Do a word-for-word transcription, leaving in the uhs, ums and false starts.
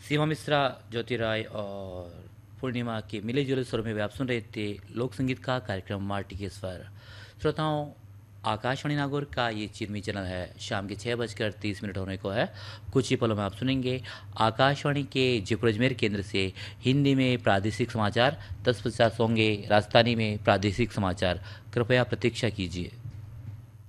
सीमा मिश्रा, ज्योति राय और पूर्णिमा के मिले जुले स्वरों में वे आप सुन रहे थे लोक संगीत का कार्यक्रम माटी के स्वर। श्रोताओं, आकाशवाणी नागौर का ये चिरमी चैनल है। शाम के छः बजकर तीस मिनट होने को है। कुछ ही पलों में आप सुनेंगे आकाशवाणी के जयपुर अजमेर केंद्र से हिंदी में प्रादेशिक समाचार। दस पचास होंगे राजस्थानी में प्रादेशिक समाचार। कृपया प्रतीक्षा कीजिए।